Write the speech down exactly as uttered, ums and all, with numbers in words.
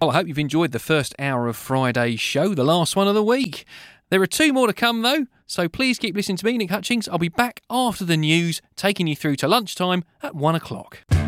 Well, I hope you've enjoyed the first hour of Friday's show, the last one of the week. There are two more to come, though, so please keep listening to me, Nick Hutchings. I'll be back after the news, taking you through to lunchtime at one o'clock.